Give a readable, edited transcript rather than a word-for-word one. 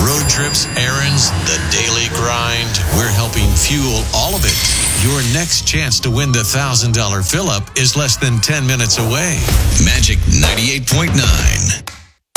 Road trips, errands, the daily grind. We're helping fuel all of it. Your next chance to win the $1,000 fill-up is less than 10 minutes away. Magic 98.9.